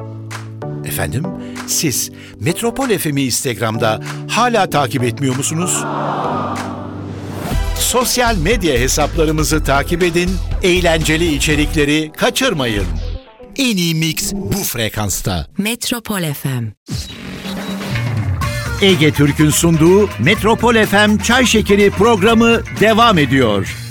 Efendim, siz Metropol FM'i Instagram'da hala takip etmiyor musunuz? Sosyal medya hesaplarımızı takip edin, eğlenceli içerikleri kaçırmayın. En iyi mix bu frekansta. Metropol FM. Ege Türk'ün sunduğu Metropol FM Çay Şekeri programı devam ediyor.